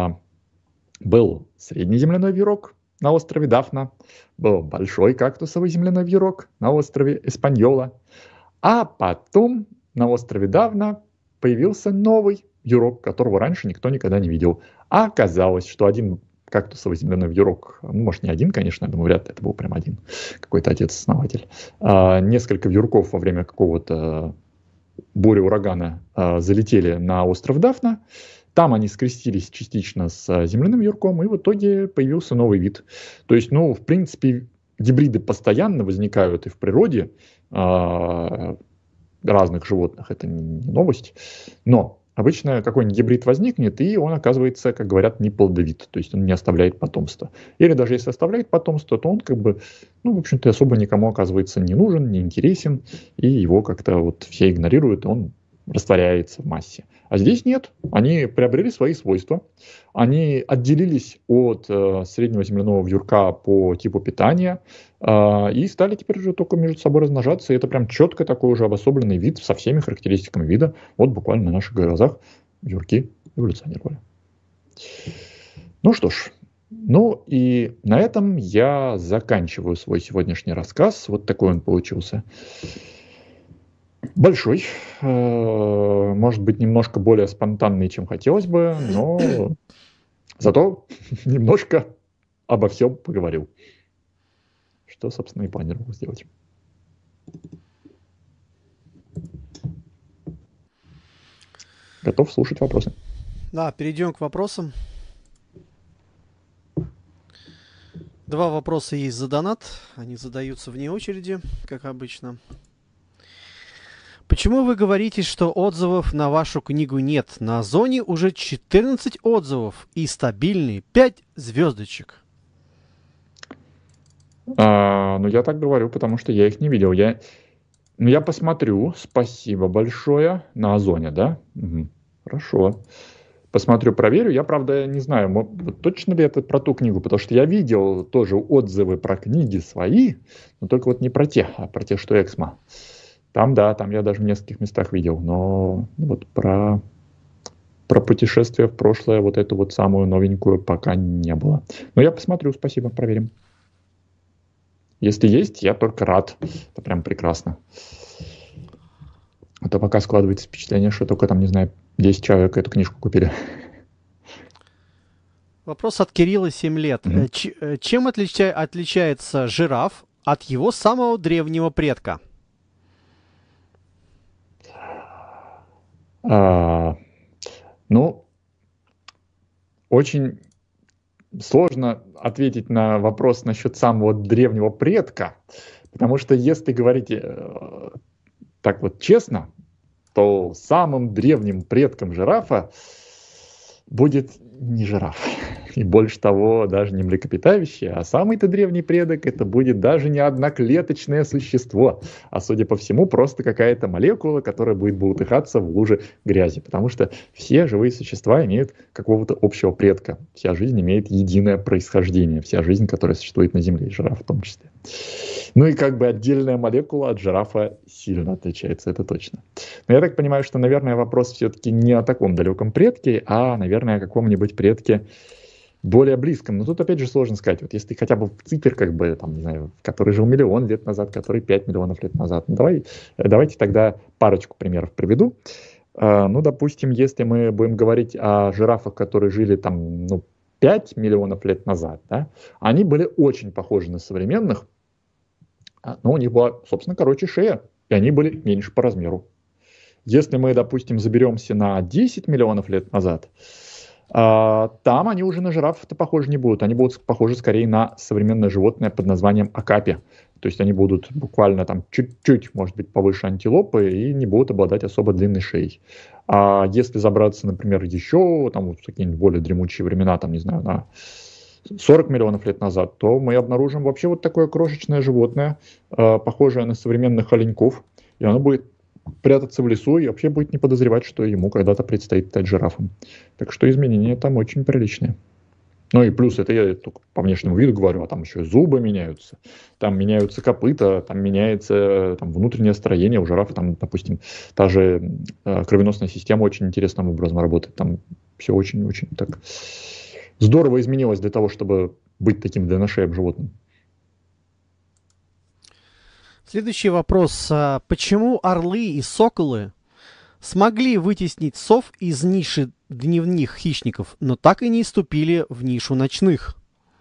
был среднеземляной вьюрок на острове Дафна, был большой кактусовый земляной вьюрок на острове Эспаньола, а потом на острове Дафна появился новый вьюрок, которого раньше никто никогда не видел. А оказалось, что один кактусовый земляной вьюрок, ну, может, не один, конечно, я думаю, вряд ли это был прям один, какой-то отец-основатель. Несколько вьюрков во время какого-то буря-урагана залетели на остров Дафна. Там они скрестились частично с земляным вьюрком, и в итоге появился новый вид. То есть, ну, в принципе, гибриды постоянно возникают и в природе разных животных, это не новость. Но обычно какой-нибудь гибрид возникнет, и он оказывается, как говорят, не плодовит, то есть он не оставляет потомства. Или даже если оставляет потомство, то он как бы, ну, в общем-то, особо никому оказывается не нужен, не интересен, и его как-то вот все игнорируют, и он растворяется в массе. А здесь нет. Они приобрели свои свойства. Они отделились от среднего земляного вьюрка по типу питания и стали теперь уже только между собой размножаться. И это прям четко такой уже обособленный вид со всеми характеристиками вида. Вот буквально на наших глазах вьюрки эволюционировали. Ну что ж. Ну и на этом я заканчиваю свой сегодняшний рассказ. Вот такой он получился. Большой, может быть, немножко более спонтанный, чем хотелось бы, но зато немножко обо всем поговорил. Что, собственно, и планировал сделать. Готов слушать вопросы. Да, перейдем к вопросам. 2 вопроса есть за донат. Они задаются вне очереди, как обычно. Почему вы говорите, что отзывов на вашу книгу нет? На Озоне уже 14 отзывов и стабильные 5 звездочек. Ну, я так говорю, потому что я их не видел. Я посмотрю. Спасибо большое. На Озоне, да? Угу. Хорошо. Посмотрю, проверю. Я, правда, не знаю, точно ли это про ту книгу, потому что я видел тоже отзывы про книги свои, но только вот не про те, а про те, что Эксмо. Там, да, там я даже в нескольких местах видел, но вот про путешествие в прошлое, вот эту вот самую новенькую пока не было. Но я посмотрю, спасибо, проверим. Если есть, я только рад. Это прям прекрасно. А то пока складывается впечатление, что только там, не знаю, 10 человек эту книжку купили. Вопрос от Кирилла, 7 лет. Чем отличается жираф от его самого древнего предка? Ну, очень сложно ответить на вопрос насчет самого древнего предка, потому что если говорить так вот честно, то самым древним предком жирафа будет не жираф. И больше того, даже не млекопитающее, а самый-то древний предок это будет даже не одноклеточное существо, а, судя по всему, просто какая-то молекула, которая будет бултыхаться в луже грязи. Потому что все живые существа имеют какого-то общего предка. Вся жизнь имеет единое происхождение. Вся жизнь, которая существует на Земле, и жираф в том числе. Ну и как бы отдельная молекула от жирафа сильно отличается, это точно. Но я так понимаю, что, наверное, вопрос все-таки не о таком далеком предке, а, наверное, о каком-нибудь предке более близком. Но тут опять же сложно сказать. Вот если хотя бы в цифр, как бы, там, не знаю, который жил миллион лет назад, который 5 миллионов лет назад. Ну, давайте тогда парочку примеров приведу. Ну, допустим, если мы будем говорить о жирафах, которые жили там, 5 миллионов лет назад, да, они были очень похожи на современных, но у них была, собственно, короче шея, и они были меньше по размеру. Если мы, допустим, заберемся на 10 миллионов лет назад, там они уже на жирафов-то похожи не будут. Они будут похожи скорее на современное животное под названием акапи. То есть они будут буквально там чуть-чуть, может быть, повыше антилопы и не будут обладать особо длинной шеей. А если забраться, например, еще там вот в какие-нибудь более дремучие времена, там, не знаю, на 40 миллионов лет назад, то мы обнаружим вообще вот такое крошечное животное, похожее на современных оленьков, и оно будет прятаться в лесу и вообще будет не подозревать, что ему когда-то предстоит стать жирафом. Так что изменения там очень приличные. Ну и плюс, это я только по внешнему виду говорю, а там еще и зубы меняются, там меняются копыта, там меняется там, внутреннее строение у жирафа, там, допустим, та же кровеносная система очень интересным образом работает, там все очень-очень так здорово изменилось для того, чтобы быть таким длинношеем животным. Следующий вопрос. Почему орлы и соколы смогли вытеснить сов из ниши дневных хищников, но так и не вступили в нишу ночных?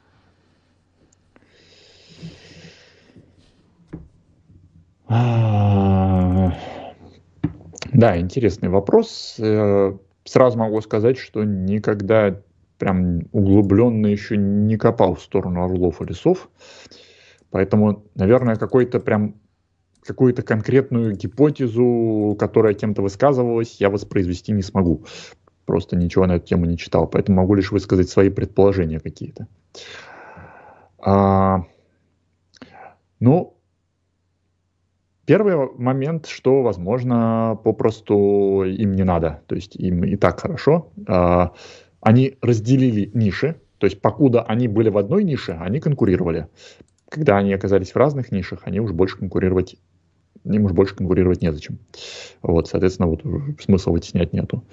Да, интересный вопрос. Сразу могу сказать, что никогда прям углубленно еще не копал в сторону орлов и сов. Поэтому, наверное, какую-то конкретную гипотезу, которая кем-то высказывалась, я воспроизвести не смогу. Просто ничего на эту тему не читал. Поэтому могу лишь высказать свои предположения какие-то. Первый момент, что, возможно, попросту им не надо. То есть им и так хорошо. Они разделили ниши. То есть покуда они были в одной нише, они конкурировали. Когда они оказались в разных нишах, им уж больше конкурировать незачем. Вот, соответственно, вот смысла вытеснять нету.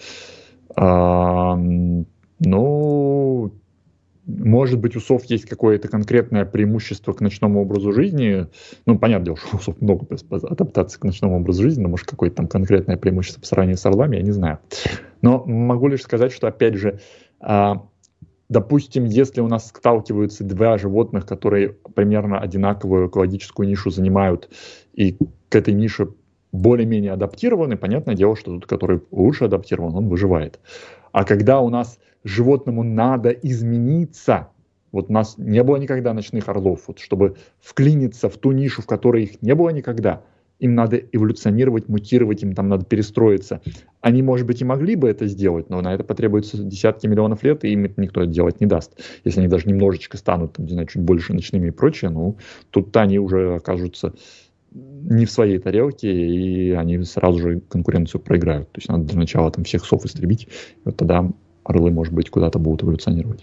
Может быть, у сов есть какое-то конкретное преимущество к ночному образу жизни. Понятное дело, что у сов много адаптаций к ночному образу жизни, но может какое-то там конкретное преимущество по сравнению с орлами, я не знаю. Но могу лишь сказать, что, опять же, допустим, если у нас сталкиваются два животных, которые примерно одинаковую экологическую нишу занимают, и к этой нише более-менее адаптированы, понятное дело, что тот, который лучше адаптирован, он выживает. А когда у нас животному надо измениться, вот у нас не было никогда ночных орлов, вот чтобы вклиниться в ту нишу, в которой их не было никогда, им надо эволюционировать, мутировать, им там надо перестроиться. Они, может быть, и могли бы это сделать, но на это потребуется десятки миллионов лет, и им это никто это делать не даст. Если они даже немножечко станут, там, не знаю, чуть больше ночными и прочее, тут-то они уже окажутся не в своей тарелке, и они сразу же конкуренцию проиграют. То есть надо для начала там всех сов истребить, и вот тогда орлы, может быть, куда-то будут эволюционировать.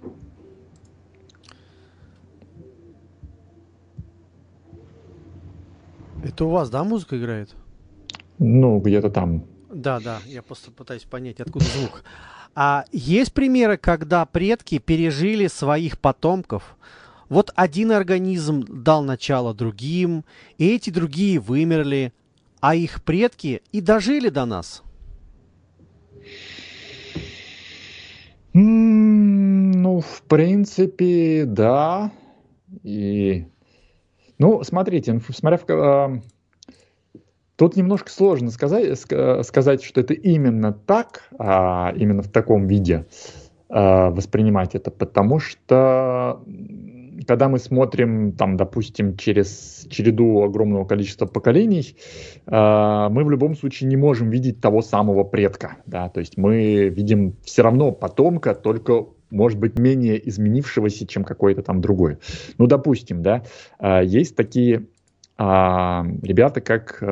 Это у вас, да, музыка играет? Где-то там. Да, я просто пытаюсь понять, откуда звук. А есть примеры, когда предки пережили своих потомков? Вот один организм дал начало другим, и эти другие вымерли, а их предки и дожили до нас. в принципе, да. И, смотрите, тут немножко сложно сказать, что это именно так, именно в таком виде воспринимать это, потому что когда мы смотрим, там, допустим, через череду огромного количества поколений, мы в любом случае не можем видеть того самого предка, да, то есть мы видим все равно потомка, только, может быть, менее изменившегося, чем какой-то там другой. Допустим, да, есть такие ребята, как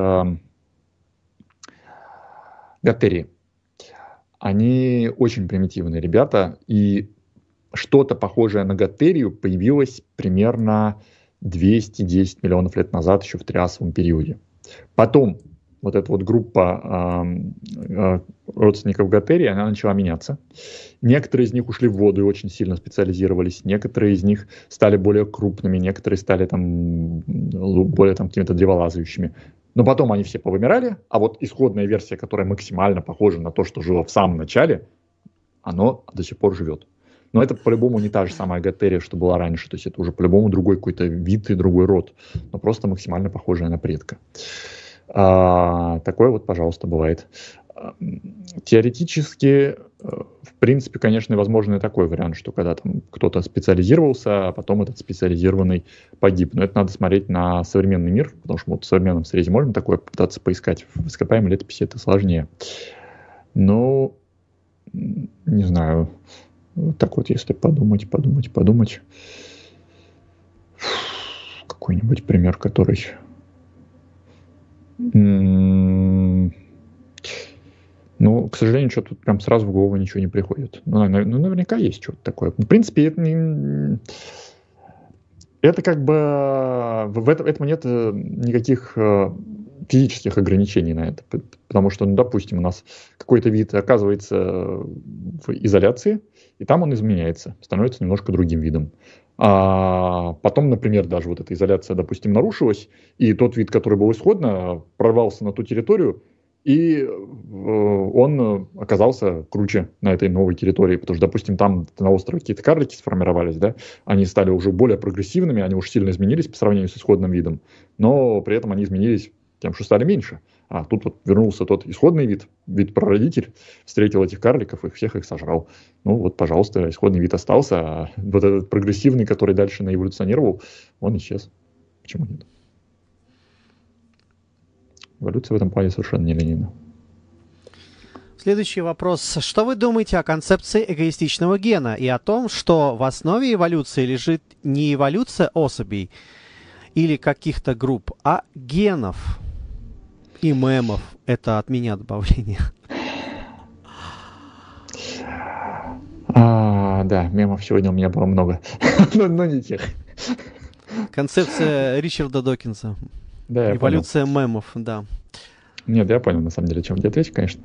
гаттерии. Они очень примитивные ребята, и что-то похожее на гаттерию появилось примерно 210 миллионов лет назад, еще в триасовом периоде. Потом вот эта вот группа родственников гаттерии, она начала меняться. Некоторые из них ушли в воду и очень сильно специализировались, некоторые из них стали более крупными, некоторые стали там более там какими-то древолазающими. Но потом они все повымирали, а вот исходная версия, которая максимально похожа на то, что жило в самом начале, оно до сих пор живет. Но это по-любому не та же самая гаттерия, что была раньше. То есть это уже по-любому другой какой-то вид и другой род, но просто максимально похожая на предка. Такое вот, пожалуйста, бывает. Теоретически, в принципе, конечно, возможно и такой вариант, что когда там кто-то специализировался, а потом этот специализированный погиб. Но это надо смотреть на современный мир, потому что вот в современном среде можно такое попытаться поискать. В ископаемой летописи это сложнее. Но, не знаю, так вот, если подумать. Какой-нибудь пример, который... к сожалению, что-то тут прям сразу в голову ничего не приходит. Наверняка есть что-то такое. В принципе, это как бы... В этом нет никаких физических ограничений на это. Потому что, допустим, у нас какой-то вид оказывается в изоляции, и там он изменяется, становится немножко другим видом. А потом, например, даже вот эта изоляция, допустим, нарушилась, и тот вид, который был исходно, прорвался на ту территорию, и он оказался круче на этой новой территории, потому что, допустим, там на острове какие-то карлики сформировались, да, они стали уже более прогрессивными, они уже сильно изменились по сравнению с исходным видом, но при этом они изменились тем, что стали меньше. А тут вот вернулся тот исходный вид-прародитель, встретил этих карликов, всех их сожрал. Пожалуйста, исходный вид остался, а вот этот прогрессивный, который дальше наэволюционировал, он исчез. Почему нет? Эволюция в этом плане совершенно нелинейна. Следующий вопрос. Что вы думаете о концепции эгоистичного гена и о том, что в основе эволюции лежит не эволюция особей или каких-то групп, а генов и мемов? Это от меня добавление. Да, мемов сегодня у меня было много, но не тех. Концепция Ричарда Докинса. Да, эволюция мемов, да. Нет, я понял, на самом деле, о чем тебе ответить, конечно.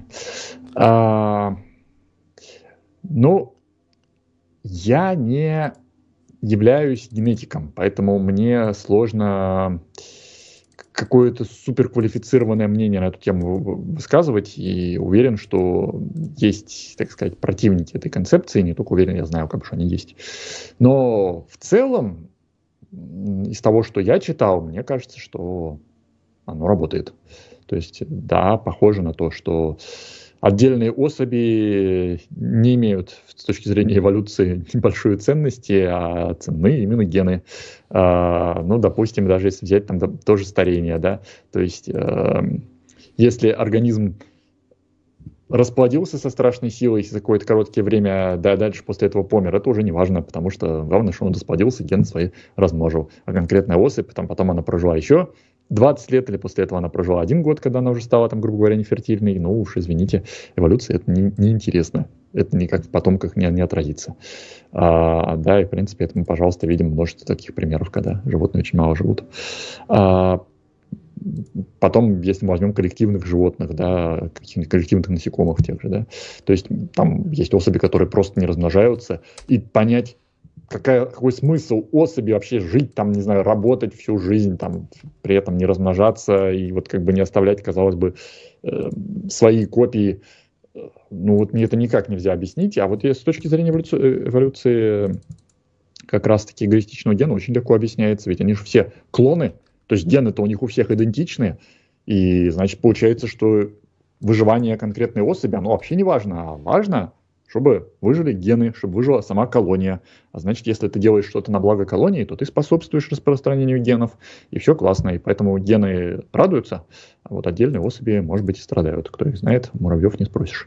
Я не являюсь генетиком, поэтому мне сложно какое-то суперквалифицированное мнение на эту тему высказывать, и уверен, что есть, так сказать, противники этой концепции, не только уверен, я знаю, как же они есть. Но в целом, из того, что я читал, мне кажется, что оно работает. То есть, да, похоже на то, что отдельные особи не имеют с точки зрения эволюции большой ценности, а ценны именно гены. Допустим, даже если взять там тоже старение, да, то есть если организм расплодился со страшной силой за какое-то короткое время, да, дальше после этого помер, это уже не важно, потому что главное, что он расплодился, гены свои размножил. А конкретная особь, потом она прожила еще 20 лет, или после этого она прожила 1 год, когда она уже стала, там, грубо говоря, нефертильной. Уж извините, эволюция это неинтересно. Это никак в потомках не отразится. И в принципе, это мы, пожалуйста, видим множество таких примеров, когда животные очень мало живут. Потом, если мы возьмем коллективных животных, да, каких-нибудь коллективных насекомых тех же, да, то есть там есть особи, которые просто не размножаются, и понять, какой смысл особи вообще жить, там, не знаю, работать всю жизнь, там, при этом не размножаться и вот как бы не оставлять, казалось бы, свои копии ну вот мне это никак нельзя объяснить. А вот с точки зрения эволюции как раз-таки эгоистичного гена очень легко объясняется. Ведь они же все клоны, то есть гены-то у них у всех идентичны. И, значит, получается, что выживание конкретной особи, оно вообще не важно. А важно, чтобы выжили гены, чтобы выжила сама колония. А значит, если ты делаешь что-то на благо колонии, то ты способствуешь распространению генов. И все классно. И поэтому гены радуются, а вот отдельные особи, может быть, и страдают. Кто их знает, муравьев не спросишь.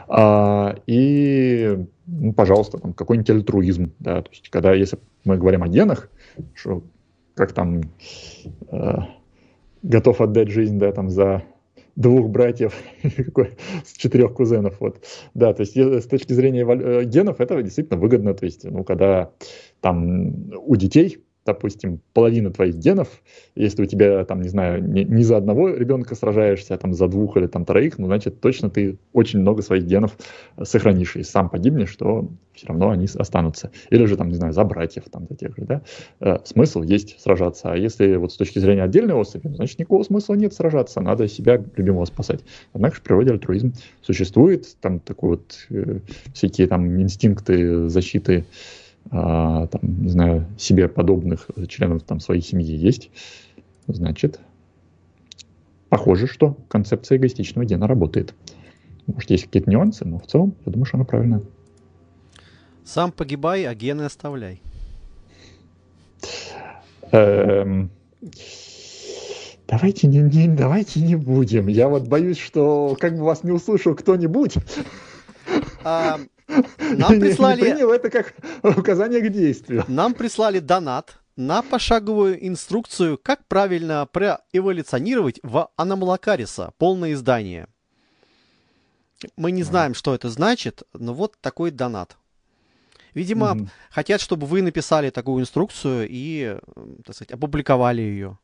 Ну, пожалуйста, там какой-нибудь альтруизм. Да, то есть, если мы говорим о генах, что как там готов отдать жизнь, да, там за 2 братьев с 4 кузенов. Вот. Да, то есть с точки зрения генов это действительно выгодно. То есть, ну, когда там у детей, допустим, половина твоих генов, если у тебя, там, не знаю, не за одного ребенка сражаешься, а там за 2 или там 3, ну, значит, точно ты очень много своих генов сохранишь. И сам погибнешь, то все равно они останутся. Или же, там, не знаю, за братьев, там, за тех же, да. Смысл есть сражаться. А если вот с точки зрения отдельной особи, значит, никакого смысла нет сражаться. Надо себя любимого спасать. Однако в природе альтруизм существует. Там такой вот всякие там инстинкты защиты там, не знаю, себе подобных членов там своей семьи есть, значит, похоже, что концепция эгоистичного гена работает. Может, есть какие-то нюансы, но в целом, я думаю, что она правильная. Сам погибай, а гены оставляй. Давайте не будем. Я вот боюсь, что как бы вас не услышал кто-нибудь. Нам прислали... Не принял это как указание к действию. Нам прислали донат на пошаговую инструкцию, как правильно проэволюционировать в Аномалакариса. Полное издание. Мы не знаем, что это значит, но вот такой донат. Видимо, хотят, чтобы вы написали такую инструкцию и, так сказать, опубликовали ее.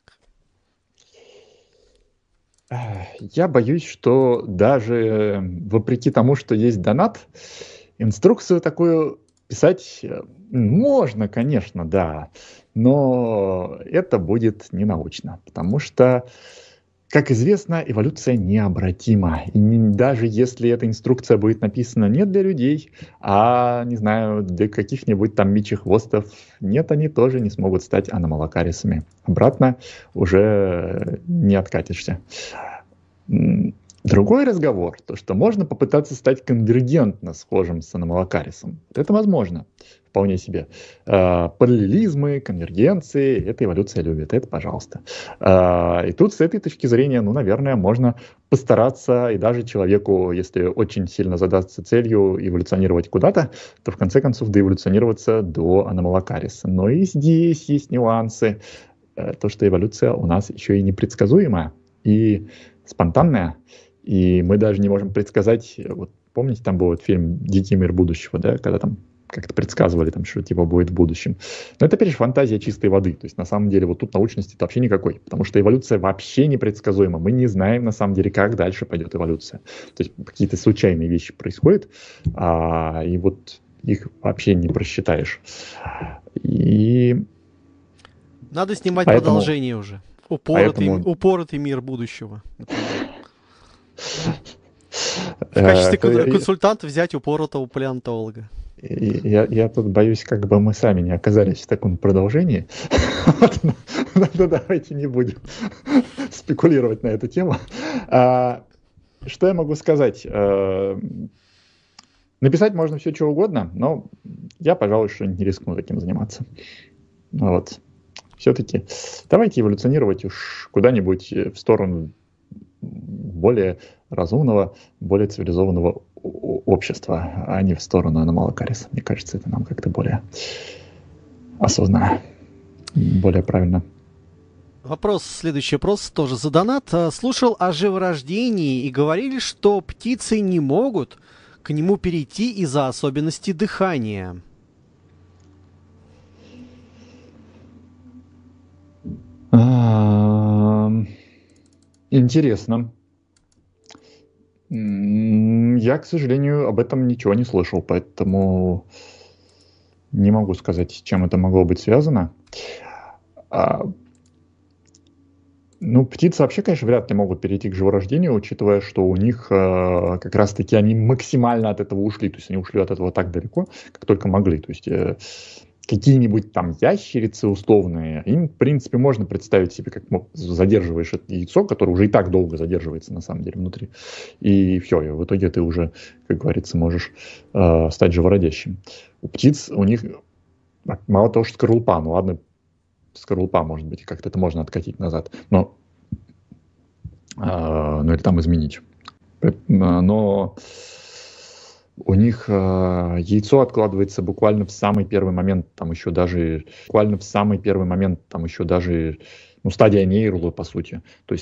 Я боюсь, что даже вопреки тому, что есть донат, инструкцию такую писать можно, конечно, да, но это будет не научно, потому что, как известно, эволюция необратима. И даже если эта инструкция будет написана не для людей, а, не знаю, для каких-нибудь там мечехвостов, нет, они тоже не смогут стать аномалакарисами. Обратно уже не откатишься. Другой разговор, то что можно попытаться стать конвергентно схожим с аномалакарисом. Это возможно, вполне себе. Параллелизмы, конвергенции, это эволюция любит, это пожалуйста. И тут с этой точки зрения, ну, наверное, можно постараться, и даже человеку, если очень сильно задастся целью эволюционировать куда-то, то в конце концов доэволюционироваться до аномалакариса. Но и здесь есть нюансы. То, что эволюция у нас еще и непредсказуемая, и спонтанная, и мы даже не можем предсказать, вот помните, там был вот фильм «Дикий мир будущего», да, когда там как-то предсказывали, там, что типа будет в будущем. Но это, опять же, фантазия чистой воды. То есть, на самом деле, вот тут научности-то вообще никакой, потому что эволюция вообще непредсказуема. Мы не знаем, на самом деле, как дальше пойдет эволюция. То есть, какие-то случайные вещи происходят, и вот их вообще не просчитаешь. И надо снимать продолжение уже. Упоротый мир будущего. В качестве консультанта взять упоротого палеонтолога. Я тут боюсь, как бы мы сами не оказались в таком продолжении. Но давайте не будем спекулировать на эту тему. Что я могу сказать? Написать можно все, что угодно, но я, пожалуй, что не рискну таким заниматься. Вот. Все-таки давайте эволюционировать уж куда-нибудь в сторону более разумного, более цивилизованного общества, а не в сторону аномалакариса. Мне кажется, это нам как-то более осознанно, более правильно. Следующий вопрос тоже за донат. Слушал о живорождении и говорили, что птицы не могут к нему перейти из-за особенностей дыхания. Интересно. Я, к сожалению, об этом ничего не слышал, поэтому не могу сказать, с чем это могло быть связано. Ну, птицы вообще, конечно, вряд ли могут перейти к живорождению, учитывая, что у них как раз-таки они максимально от этого ушли. То есть они ушли от этого так далеко, как только могли. То есть какие-нибудь там ящерицы условные, им, в принципе, можно представить себе, как задерживаешь это яйцо, которое уже и так долго задерживается, на самом деле, внутри. И все, и в итоге ты уже, как говорится, можешь стать живородящим. У птиц, у них мало того, что скорлупа, ну ладно, скорлупа, может быть, как-то это можно откатить назад, но или там изменить. Но у них яйцо откладывается буквально в самый первый момент, там еще даже, стадия нейрула, по сути. То есть